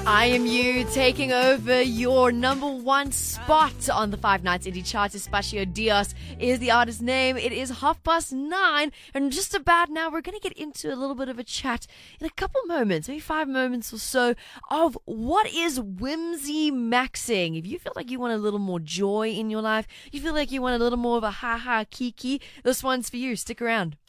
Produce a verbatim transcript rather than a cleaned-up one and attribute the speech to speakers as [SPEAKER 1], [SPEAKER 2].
[SPEAKER 1] I Am You taking over your number one spot on the Five Nights Indie Chart. Espacio Dios is the artist's name. It is half past nine, and just about now we're going to get into a little bit of a chat in a couple moments, maybe five moments or so, of what is whimsy maxing. If you feel like you want a little more joy in your life, you feel like you want a little more of a ha-ha kiki, this one's for you. Stick around.